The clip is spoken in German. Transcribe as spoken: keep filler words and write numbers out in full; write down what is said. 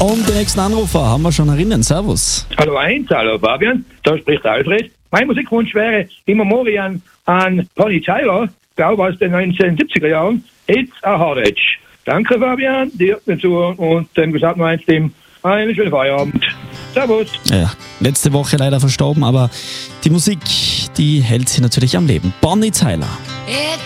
Und den nächsten Anrufer haben wir schon erinnern. Servus. Hallo eins, hallo Fabian, da spricht Alfred. Mein Musikwunsch wäre in Memoriam an Bonnie Tyler, glaube aus den neunzehnhundertsiebziger Jahren, It's a Hard Edge. Danke Fabian, dir dazu und dem gesagt noch eins, dem einen schönen Feierabend. Servus. Ja, letzte Woche leider verstorben, aber die Musik, die hält sie natürlich am Leben. Bonnie Tyler.